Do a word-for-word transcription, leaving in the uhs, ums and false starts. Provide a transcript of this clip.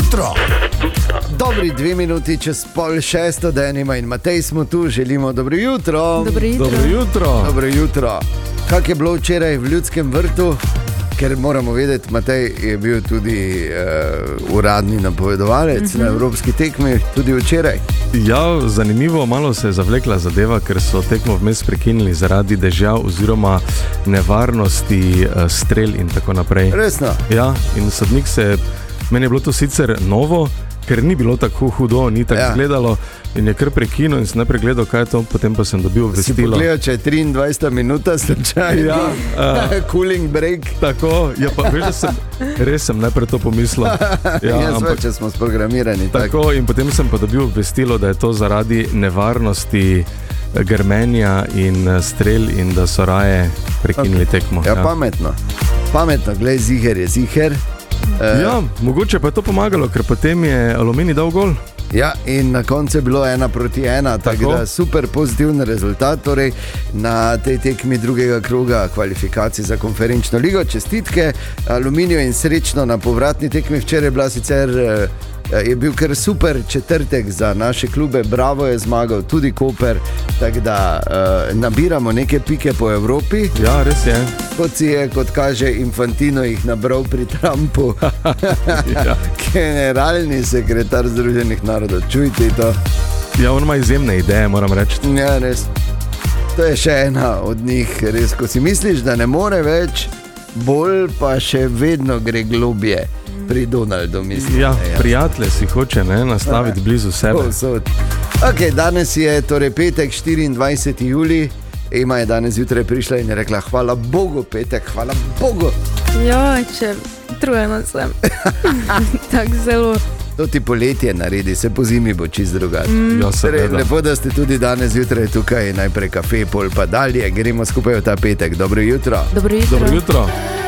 jutro. Dobri dve minuti čez pol šesto, Denima in Matej smo tu, želimo dobro jutro. Dobro jutro. Dobro jutro. Dobro jutro. Kak je bilo včeraj v Ljudskem vrtu? Ker moramo vedeti, Matej je bil tudi uh, uradni napovedovalec uh-huh. na evropski tekmi, tudi včeraj. Ja, zanimivo, malo se je zavlekla zadeva, ker so tekmo vmes prekinili zaradi dežja oziroma nevarnosti uh, strel in tako naprej. Resno? Ja, in sodnik se, meni je bilo to sicer novo, ker ni bilo tako hudo, ni tako ja. Gledalo in je kar prekinil in sem najprej gledal, kaj je to, potem pa sem dobil obvestilo. Si pogledal, če je triindvajseta minuta slučaj, ja, uh, cooling break. Tako, ja pa veš, da sem, res sem najprej to pomislil. Ja, ja ampak, če smo sprogramirani. Tako, tako, in potem sem pa dobil obvestilo, da je to zaradi nevarnosti grmenja in strel in da so raje prekinili okay. tekmo. Ja, ja, pametno. Pametno, glej, ziher je ziher. Uh, ja, mogoče pa je to pomagalo, ker potem je Aluminij dal gol. Ja, in na koncu je bilo ena proti ena, tako, tako da super pozitiven rezultat, torej na tej tekmi drugega kroga kvalifikacij za konferenčno ligo. Čestitke Aluminiju in srečno na povratni tekmi. Včeraj je bila sicer, je bil kar super četrtek za naše klube, Bravo je zmagal, tudi Koper, tako da uh, nabiramo neke pike po Evropi. Ja, res je. Kot si je, kot kaže Infantino, jih nabral pri Trumpu. Ja. Generalni sekretar Združenih narodov, čujte to. Ja, on ima izjemne ideje, moram reči. Ja, res. To je še ena od njih, res, ko si misliš, da ne more več, bolj pa še vedno gre globje pri Donaldu, mislim. Ja, ja. Prijatelje si hoče ne, nastaviti blizu sebe. Ok, danes je torej petek, štiriindvajseti julij. Ema je danes zjutraj prišla in je rekla, hvala Bogu, petek, hvala Bogu. Ja, če trujena sem. Tak zelo. To ti poletje naredi, se po zimi bo čist drugače. Mm. Ja, seveda. Lepo, da ste tudi danes zjutraj tukaj, najprej kafe, pol pa dalje. Gremo skupaj v ta petek. Dobro jutro. Dobro jutro. Dobro jutro.